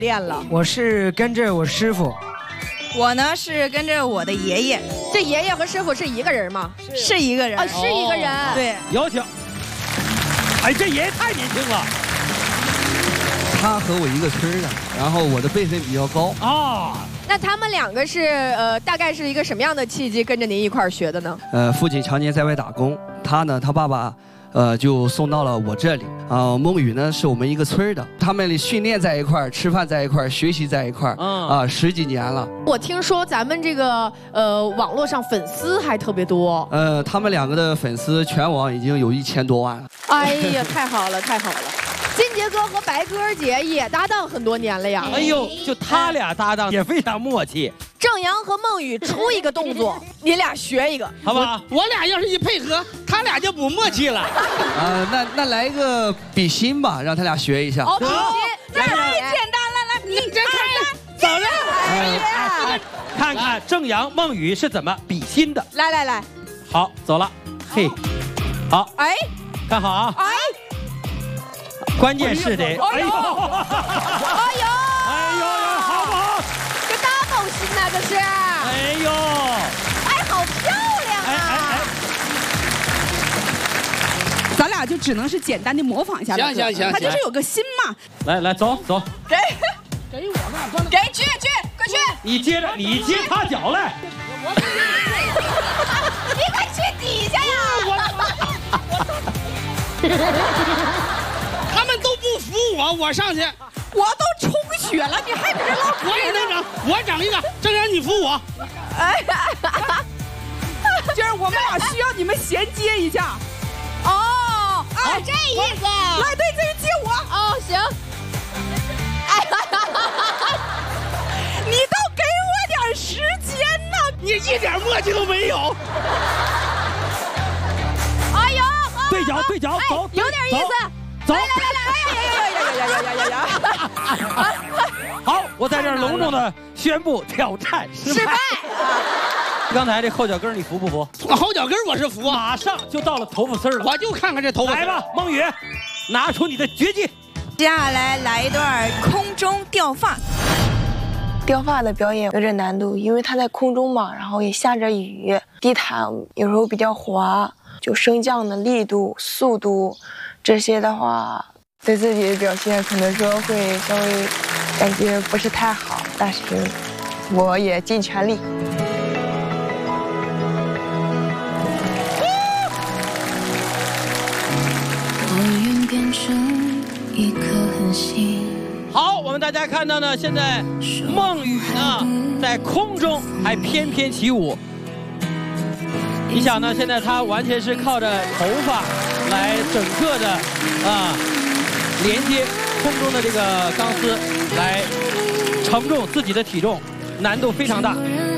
练了。 我是跟着我师傅。 我呢是跟着我的爷爷。 这爷爷和师傅是一个人吗？ 是一个人啊，是一个人。 对， 有请。哎，这爷爷太年轻了。 他和我一个村的，然后我的辈分比较高啊。 那他们两个是大概是一个什么样的契机跟着您一块儿学的呢？ 父亲常年在外打工，他呢，他爸爸。就送到了我这里啊。孟宇呢是我们一个村的，他们训练在一块儿，吃饭在一块儿，学习在一块儿啊，10几年了。 我听说咱们这个网络上粉丝还特别多。 他们两个的粉丝全网已经有1000多万了。 哎呀，太好了，太好了！金杰哥和白鸽姐也搭档很多年了呀。 哎呦，就他俩搭档也非常默契。 郑阳和孟宇出一个动作，你俩学一个， 好吧？ 我俩要是一配合，他俩就不默契了。 那来一个比心吧，让他俩学一下。 哦，比心， 太简单了，来，你这看， 走着。 看看郑阳、孟宇是怎么比心的。 来， 好，走了。嘿，好， 哎， 看好啊。 哎， 关键是得， 哎呦， 好不好？ 这double心呐，这是。 哎呦， 哎，好漂亮啊！ 咱俩就只能是简单的模仿一下。 行， 他就是有个心嘛。 来，走。 给我吧， 给去，快去！ 你接他脚来。 你快去底下呀！ 他们都不服我，我上去。 我都充血了，你还搁这唠？ 我也能整，我整一个，郑阳你服我。 就是我们俩需要你们衔接一下。 哦，这意思。 来，对，这人接我。 哦，行。 你倒给我点时间呢！ 你一点默契都没有。 哎呦， 对角，走， 有点意思。 走， 来， 好，我在这儿隆重的宣布挑战失败。刚才这后脚跟你服不服？ 后脚跟我是服啊， 马上就到了头发丝了。 我就看看这头发。 来吧，孟宇，拿出你的绝技。 接下来一段空中掉发。 掉发的表演有点难度，因为它在空中嘛，然后也下着雨，地毯有时候比较滑，就升降的力度、速度这些的话，对自己的表现可能说会稍微感觉不是太好，但是我也尽全力。 我愿变成一颗恒星。 好，我们大家看到呢，现在孟宇呢在空中还翩翩起舞。你想呢，现在他完全是靠着头发来整个的连接空中的这个钢丝，来承重自己的体重，难度非常大。